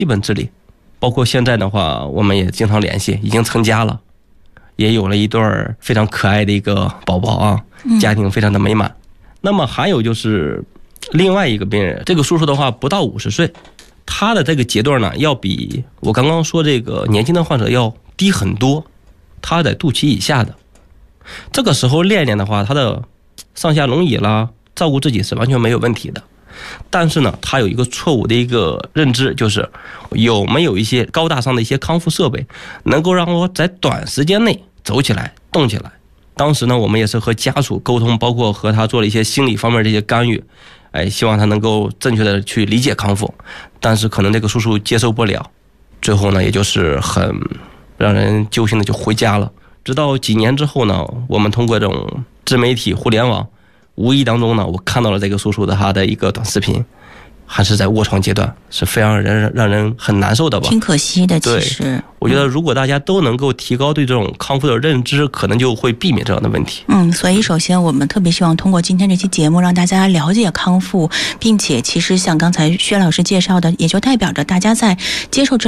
基本自理。包括现在的话，我们也经常联系，已经成家了，也有了一对非常可爱的一个宝宝啊，家庭非常的美满。那么还有就是另外一个病人，这个叔叔的话不到50岁，他的这个阶段呢，要比我刚刚说这个年轻的患者要低很多，他在肚脐以下的。这个时候练练的话，他的上下轮椅啦，照顾自己是完全没有问题的。但是呢，他有一个错误的一个认知，就是有没有一些高大上的一些康复设备，能够让我在短时间内走起来、动起来。当时呢，我们也是和家属沟通，包括和他做了一些心理方面的一些干预，希望他能够正确的去理解康复。但是可能这个叔叔接受不了，最后呢，也就是很让人揪心的就回家了。直到几年之后呢，我们通过这种自媒体、互联网，无意当中呢，我看到了这个叔叔的他的一个短视频，还是在卧床阶段，是非常让人很难受的吧。 挺可惜的，其实。 我觉得如果大家都能够提高对这种康复的认知，可能就会避免这样的问题。 所以首先我们特别希望通过今天这期节目，让大家了解康复，并且其实像刚才薛老师介绍的，也就代表着大家在接受治疗